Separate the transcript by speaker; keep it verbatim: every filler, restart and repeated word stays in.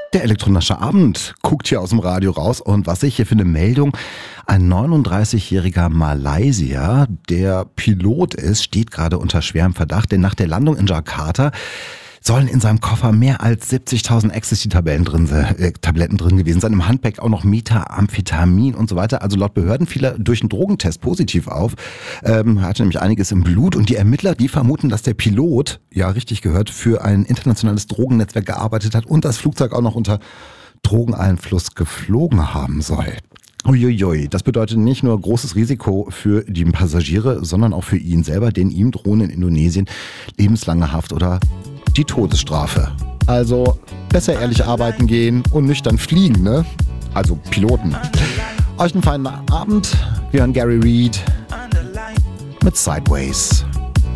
Speaker 1: Der elektronische Abend guckt hier aus dem Radio raus und was sehe ich hier für eine Meldung? Ein neununddreißigjähriger Malaysier, der Pilot ist, steht gerade unter schwerem Verdacht, denn nach der Landung in Jakarta sollen in seinem Koffer mehr als siebzigtausend Ecstasy-Tabletten drin, äh, Tabletten drin gewesen sein. Im Handgepäck auch noch Methamphetamin und so weiter. Also laut Behörden fiel er durch einen Drogentest positiv auf. Ähm, hatte nämlich einiges im Blut. Und die Ermittler, die vermuten, dass der Pilot, ja richtig gehört, für ein internationales Drogennetzwerk gearbeitet hat und das Flugzeug auch noch unter Drogeneinfluss geflogen haben soll. Uiuiui, das bedeutet nicht nur großes Risiko für die Passagiere, sondern auch für ihn selber, denn ihm drohen in Indonesien lebenslange Haft oder die Todesstrafe. Also besser ehrlich arbeiten gehen und nüchtern fliegen, ne? Also Piloten. Euch einen feinen Abend. Wir hören Gary Reed mit Sideways.